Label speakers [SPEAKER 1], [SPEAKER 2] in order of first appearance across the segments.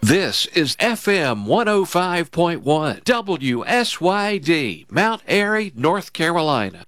[SPEAKER 1] This is FM 105.1 WSYD, Mount Airy, North Carolina.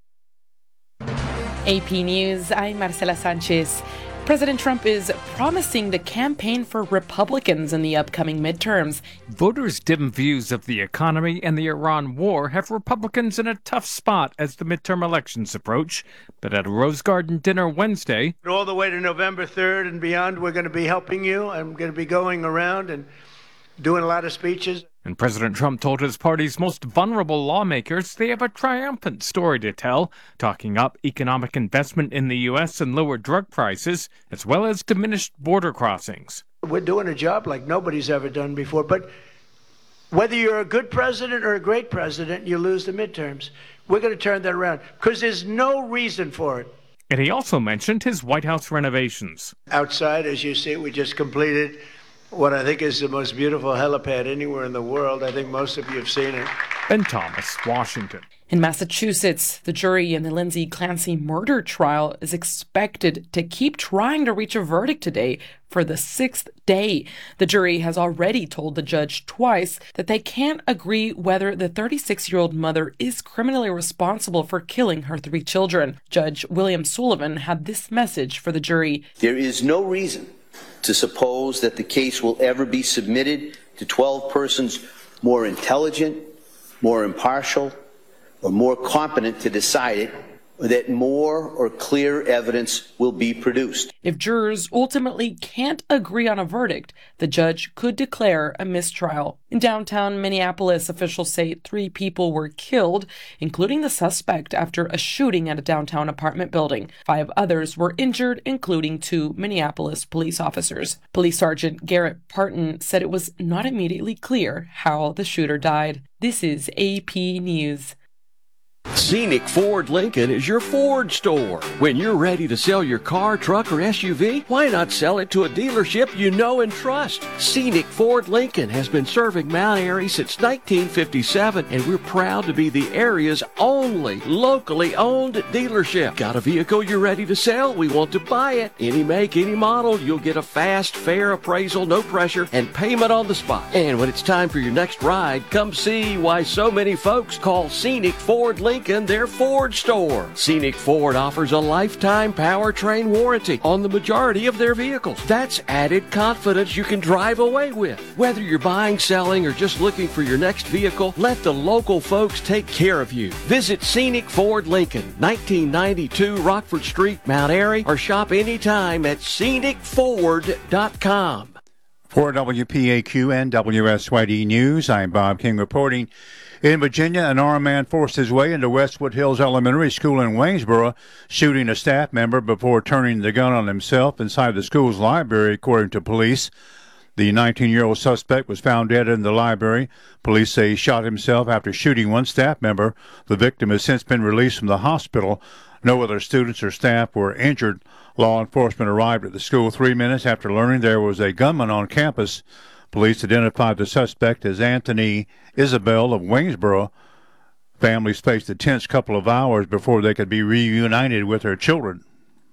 [SPEAKER 2] AP News, I'm Marcela Sanchez. President Trump is promising to campaign for Republicans in the upcoming midterms.
[SPEAKER 3] Voters' dim views of the economy and the Iran war have Republicans in a tough spot as the midterm elections approach. But at a Rose Garden dinner Wednesday,
[SPEAKER 4] all the way to November 3rd and beyond, we're going to be helping you. I'm going to be going around and doing a lot of speeches.
[SPEAKER 3] And President Trump told his party's most vulnerable lawmakers they have a triumphant story to tell, talking up economic investment in the U.S. and lower drug prices, as well as diminished border crossings.
[SPEAKER 4] We're doing a job like nobody's ever done before, but whether you're a good president or a great president, you lose the midterms. We're going to turn that around because there's no reason for it.
[SPEAKER 3] And he also mentioned his White House renovations.
[SPEAKER 4] Outside, as you see, we just completed what I think is the most beautiful helipad anywhere in the world. I think most of you have seen it.
[SPEAKER 3] And Thomas, Washington.
[SPEAKER 2] In Massachusetts, the jury in the Lindsay Clancy murder trial is expected to keep trying to reach a verdict today for the 6th day. The jury has already told the judge twice that they can't agree whether the 36-year-old mother is criminally responsible for killing her 3 children. Judge William Sullivan had this message for the jury.
[SPEAKER 5] There is no reason to suppose that the case will ever be submitted to 12 persons more intelligent, more impartial, or more competent to decide it, or that more or clear evidence will be produced.
[SPEAKER 2] If jurors ultimately can't agree on a verdict, the judge could declare a mistrial. In downtown Minneapolis, officials say 3 people were killed, including the suspect, after a shooting at a downtown apartment building. 5 others were injured, including 2 Minneapolis police officers. Police Sergeant Garrett Parton said it was not immediately clear how the shooter died. This is AP News.
[SPEAKER 1] Scenic Ford Lincoln is your Ford store. When you're ready to sell your car, truck, or SUV, why not sell it to a dealership you know and trust? Scenic Ford Lincoln has been serving Mount Airy since 1957, and we're proud to be the area's only locally owned dealership. Got a vehicle you're ready to sell? We want to buy it. Any make, any model, you'll get a fast, fair appraisal, no pressure, and payment on the spot. And when it's time for your next ride, come see why so many folks call Scenic Ford Lincoln their Ford store. Scenic Ford offers a lifetime powertrain warranty on the majority of their vehicles. That's added confidence you can drive away with. Whether you're buying, selling, or just looking for your next vehicle, let the local folks take care of you. Visit Scenic Ford Lincoln, 1992 Rockford Street, Mount Airy, or shop anytime at scenicford.com.
[SPEAKER 6] For WPAQ and WSYD News, I'm Bob King reporting. In Virginia, an armed man forced his way into Westwood Hills Elementary School in Waynesboro, shooting a staff member before turning the gun on himself inside the school's library, according to police. The 19-year-old suspect was found dead in the library. Police say he shot himself after shooting one staff member. The victim has since been released from the hospital. No other students or staff were injured. Law enforcement arrived at the school 3 minutes after learning there was a gunman on campus. Police identified the suspect as Anthony Isabel of Waynesboro. Families faced a tense couple of hours before they could be reunited with their children.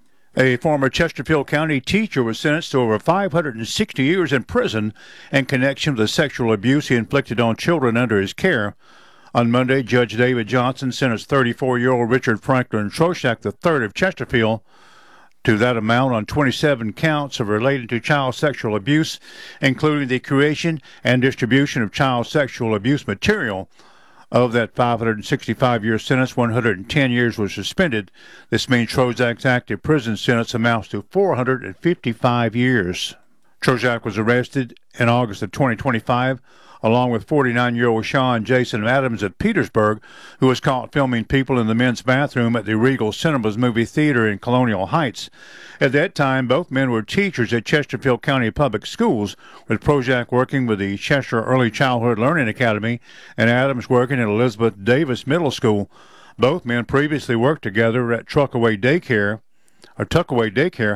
[SPEAKER 6] A former Chesterfield County teacher was sentenced to over 560 years in prison in connection with the sexual abuse he inflicted on children under his care. On Monday, Judge David Johnson sentenced 34-year-old Richard Franklin Troshak III of Chesterfield to that amount on 27 counts of related to child sexual abuse, including the creation and distribution of child sexual abuse material. Of that 565-year sentence, 110 years was suspended. This means Troshak's active prison sentence amounts to 455 years. Troshak was arrested in August of 2025, along with 49-year-old Sean Jason Adams of Petersburg, who was caught filming people in the men's bathroom at the Regal Cinemas movie theater in Colonial Heights. At that time, both men were teachers at Chesterfield County Public Schools, with Troshak working with the Chester Early Childhood Learning Academy and Adams working at Elizabeth Davis Middle School. Both men previously worked together at Tuckaway Daycare